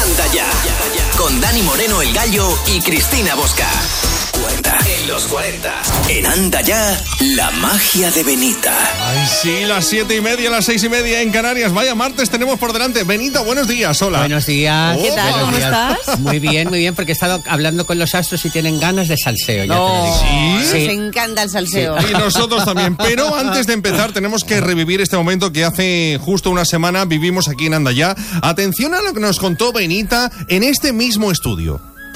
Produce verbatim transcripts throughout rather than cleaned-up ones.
Anda Ya, con Dani Moreno el Gallo y Cristina Bosca. cuarenta en los cuarenta. En Anda Ya, la magia de Benita. Ay, sí, las siete y media, las seis y media en Canarias. Vaya martes tenemos por delante. Benita, buenos días, hola. Buenos días. ¿Qué tal? ¿Cómo estás? Muy bien, muy bien, porque he estado hablando con los astros y tienen ganas de salseo. Ya No, te lo digo. ¿Sí? ¿Sí? Me encanta el salseo. Y nosotros también. Pero antes de empezar, tenemos que revivir este momento que hace justo una semana vivimos aquí en Anda Ya. Atención a lo que nos contó Benita en este mismo estudio.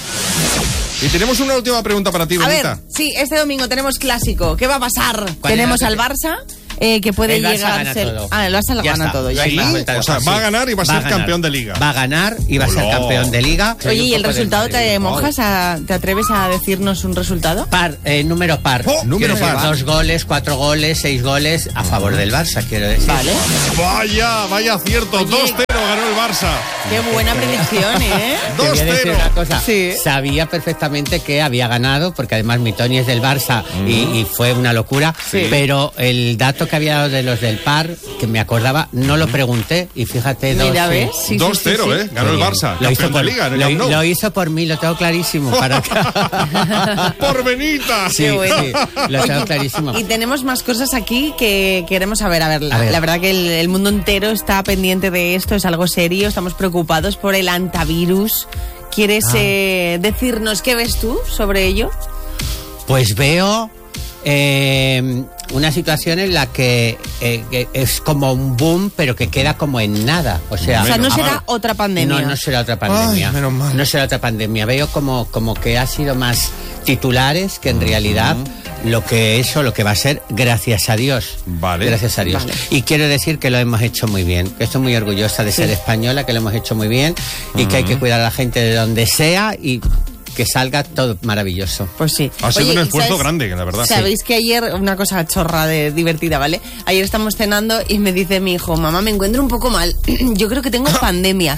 Y tenemos una última pregunta para ti, A Benita. ver, sí, este domingo tenemos clásico. ¿Qué va a pasar? ¿Cuál Tenemos era? al Barça, eh, que puede El Barça llegar gana a ser... todo. Ah, el Barça lo Ya gana está. todo. No Ya. hay ¿Sí? más vuelta de O sea, hoja, va a sí. ganar y va a ser campeón de liga. Va a ganar y va a ser Hola. campeón de liga. Oye, ¿y el Un poco del resultado te Madrid. mojas? A, ¿Te atreves a decirnos un resultado? Par, eh, número par. Oh, número Quiero decir, par. Dos goles, cuatro goles, seis goles a favor del Barça, quiero decir. Vale. Vaya, vaya acierto. Oye. dos cero ganó el Barça. Qué buena predicción, ¿eh? Te voy a decir dos cero. una cosa. Sí. Sabía perfectamente que había ganado, porque además mi Tony es del Barça y, y fue una locura. Sí. Pero el dato que había dado de los del par, que me acordaba, no lo pregunté. Y fíjate, dos, Mira, sí. ¿ves? Sí, sí, dos cero, sí, sí. ¿eh? Ganó el Barça. Lo hizo, Campeón por, de liga en el lo, Camp Nou. lo hizo por mí, lo tengo clarísimo. Para Por Benita. Sí, bueno. sí, lo tengo clarísimo. Y tenemos más cosas aquí que queremos saber. A ver, la, A ver. la verdad que el, el mundo entero está pendiente de esto, es algo serio, estamos preocupados por el antivirus. ¿Quieres Ah. eh, decirnos qué ves tú sobre ello? Pues veo eh, una situación en la que, eh, que es como un boom, pero que queda como en nada. O sea, O sea, no Menos será mal. otra pandemia. No, no será otra pandemia. Ay, menos mal. No será otra pandemia. Veo como, como que ha sido más titulares que en realidad lo que eso, lo que va a ser, gracias a Dios. Vale. Gracias a Dios. Vale. Y quiero decir que lo hemos hecho muy bien. Que estoy muy orgullosa de ser española, que lo hemos hecho muy bien y que hay que cuidar a la gente de donde sea y que salga todo maravilloso. Pues sí. Ha sido Oye, un esfuerzo ¿sabes- grande, la verdad. Sabéis que ayer, una cosa chorra de divertida, ¿vale? Ayer estamos cenando y me dice mi hijo, mamá, me encuentro un poco mal. Yo creo que tengo pandemia.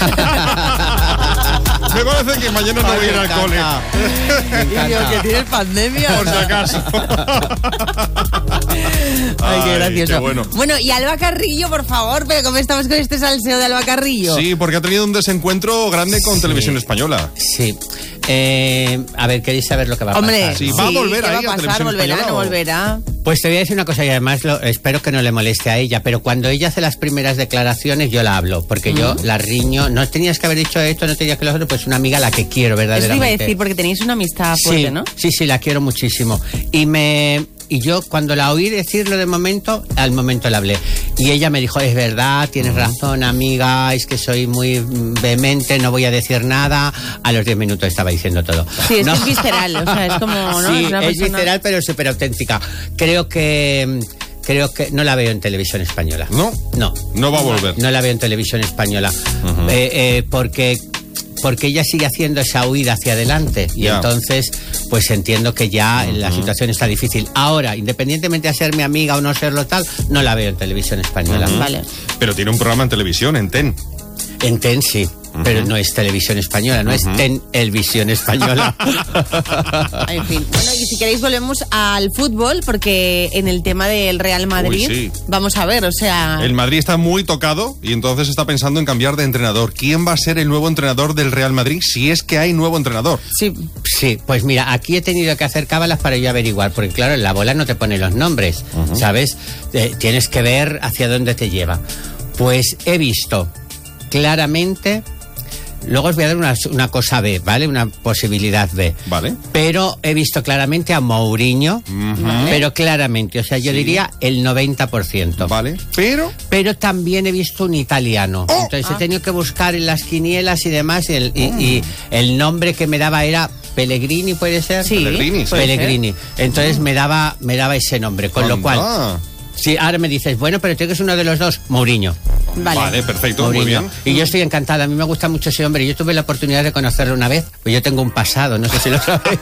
Me parece que mañana no voy a ir al cole. Y yo, que tienes pandemia. Por si acaso. Ay, qué Ay, gracioso. qué bueno. Bueno, y Alba Carrillo, por favor, pero ¿cómo estamos con este salseo de Alba Carrillo? Sí, porque ha tenido un desencuentro grande con Sí. Televisión Española. Sí. Eh, a ver, ¿queréis saber lo que va a Hombre, pasar? Sí, ¿no? ¿va a volver ¿qué ahí va a a pasar? Televisión ¿Volverá, Española no o- volverá? Pues te voy a decir una cosa y además lo, espero que no le moleste a ella, pero cuando ella hace las primeras declaraciones yo la hablo, porque yo la riño, no tenías que haber dicho esto, no tenías que lo otro, pues una amiga a la que quiero Eso te iba a verdaderamente. decir, porque tenéis una amistad fuerte, sí, ¿no? sí, sí, la quiero muchísimo. Y me y yo cuando la oí decirlo de momento, al momento la hablé. Y ella me dijo, es verdad, tienes razón, amiga, es que soy muy mm, vehemente, no voy a decir nada. A los diez minutos estaba diciendo todo. Sí, es No. que es visceral, o sea, es como, ¿no? Sí, es una es persona... visceral, pero súper auténtica. Creo que... Creo que no la veo en televisión española. ¿No? No. No va a volver. No la veo en televisión española. Eh, eh, porque... porque ella sigue haciendo esa huida hacia adelante y Ya. entonces pues entiendo que ya la situación está difícil. Ahora, independientemente de ser mi amiga o no serlo tal, no la veo en televisión española. Vale. Pero tiene un programa en televisión, en Ten. En Ten sí, pero no es televisión española, no es Ten Elvisión española. En fin. Bueno, y si queréis volvemos al fútbol, porque en el tema del Real Madrid, Uy, sí. vamos a ver, o sea... El Madrid está muy tocado y entonces está pensando en cambiar de entrenador. ¿Quién va a ser el nuevo entrenador del Real Madrid si es que hay nuevo entrenador? Sí, Sí, pues mira, aquí he tenido que hacer cábalas para yo averiguar, porque claro, en la bola no te pone los nombres, ¿sabes? Eh, tienes que ver hacia dónde te lleva. Pues he visto claramente, luego os voy a dar una, una cosa B, ¿vale? Una posibilidad B. Vale. Pero he visto claramente a Mourinho, pero claramente, o sea, yo diría el noventa por ciento. Vale. Pero... Pero también he visto un italiano. Oh. Entonces Ah. he tenido que buscar en las quinielas y demás, y el, y, y el nombre que me daba era Pellegrini, ¿puede ser? Sí, Pellegrini, sí. puede ser. Pellegrini. Entonces me daba, me daba ese nombre, con lo cual... Anda. Sí, ahora me dices, bueno, pero tienes uno de los dos, Mourinho. vale. Vale, perfecto, muy Mourinho. bien. Y yo estoy encantada, a mí me gusta mucho ese hombre. Yo tuve la oportunidad de conocerlo una vez, pues yo tengo un pasado, no sé si lo sabéis.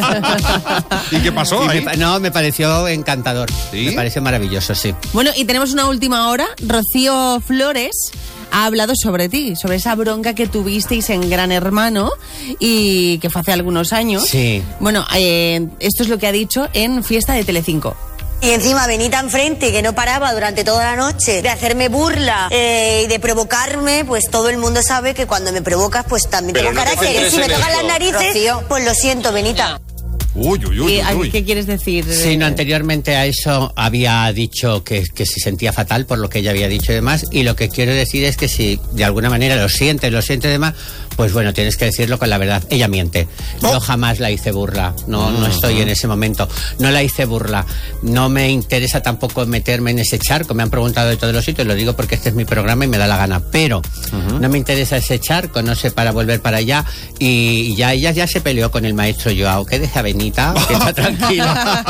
¿Y qué pasó Y me ahí? pa- no, me pareció encantador. ¿Sí? Me pareció maravilloso, sí. Bueno, y tenemos una última hora. Rocío Flores ha hablado sobre ti, sobre esa bronca que tuvisteis en Gran Hermano y que fue hace algunos años. Sí. Bueno, eh, esto es lo que ha dicho en Fiesta de Telecinco. Y encima Benita enfrente, que no paraba durante toda la noche de hacerme burla eh, y de provocarme, pues todo el mundo sabe que cuando me provocas, pues también Pero tengo no te carácter. Y centres si me en tocan esto. las narices, Rocío. pues lo siento, Benita. Uy, uy, uy, ¿Y, uy, uy. ¿Qué quieres decir? Sí, no, anteriormente a eso había dicho que, que se sentía fatal por lo que ella había dicho y demás, y lo que quiero decir es que si de alguna manera lo sientes, lo sientes y demás, pues bueno, tienes que decirlo con la verdad. Ella miente. Yo jamás la hice burla, no, no estoy en ese momento. No la hice burla. No me interesa tampoco meterme en ese charco. Me han preguntado de todos los sitios, lo digo porque este es mi programa y me da la gana, pero no me interesa ese charco, no sé, para volver para allá. Y ya ella ya se peleó con el maestro Joao, que deja a Benita, que está tranquila.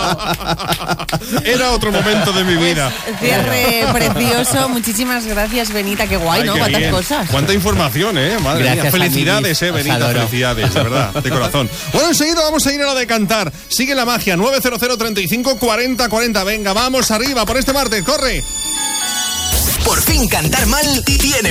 Era otro momento de mi vida. Cierre precioso. Muchísimas gracias, Benita. Qué guay, Ay, ¿no? qué Cuántas bien. cosas. Cuánta información, ¿eh? Madre mía. Gracias, Felicidades, amiguis. eh, Os Benita. adoro. Felicidades, de verdad, de corazón. Bueno, enseguida vamos a ir a la de cantar. Sigue la magia. nueve cero cero, treinta y cinco, cuarenta, cuarenta. Venga, vamos arriba por este martes. ¡Corre! Por fin cantar mal tiene